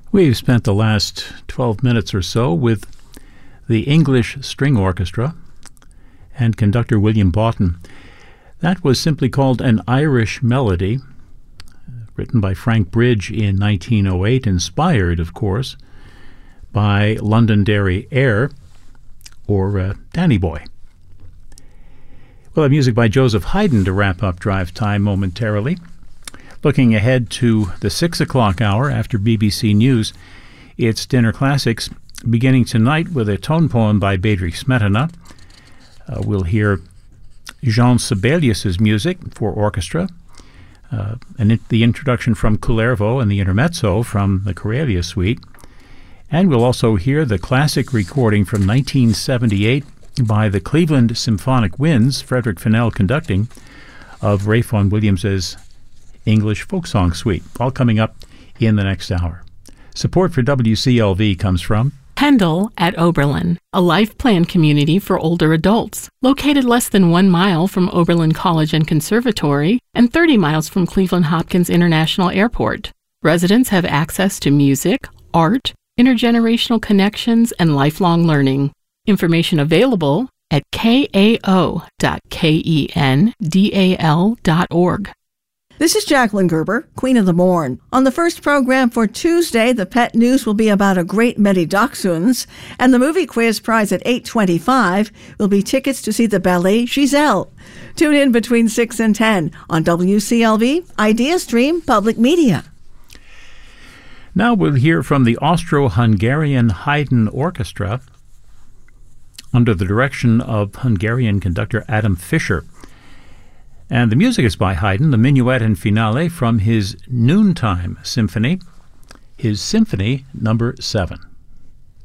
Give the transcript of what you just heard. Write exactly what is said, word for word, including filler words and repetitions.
We've spent the last twelve minutes or so with the English String Orchestra and conductor William Boughton. That was simply called An Irish Melody, written by Frank Bridge in nineteen oh eight, inspired, of course, by Londonderry Air, or uh, Danny Boy. We'll have music by Joseph Haydn to wrap up Drive Time momentarily. Looking ahead to the six o'clock hour after B B C News, it's Dinner Classics, beginning tonight with a tone poem by Bedřich Smetana. Uh, we'll hear Jean Sibelius's music for orchestra, uh, and it, the introduction from Kullervo and the intermezzo from the Karelia Suite. And we'll also hear the classic recording from nineteen seventy-eight by the Cleveland Symphonic Winds, Frederick Fennell conducting, of Ralph Vaughan Williams's English Folk Song Suite, all coming up in the next hour. Support for W C L V comes from Pendle at Oberlin, a life plan community for older adults, located less than one mile from Oberlin College and Conservatory and thirty miles from Cleveland Hopkins International Airport. Residents have access to music, art, intergenerational connections, and lifelong learning. Information available at k a o dot kendal dot org. This is Jacqueline Gerber, Queen of the Morn. On the first program for Tuesday, the pet news will be about a great many dachshunds, and the movie quiz prize at eight twenty-five will be tickets to see the ballet Giselle. Tune in between six and ten on W C L V, Idea Stream Public Media. Now we'll hear from the Austro-Hungarian Haydn Orchestra under the direction of Hungarian conductor Adam Fischer. And the music is by Haydn, the Minuet and Finale from his Noontime Symphony, his Symphony number seven.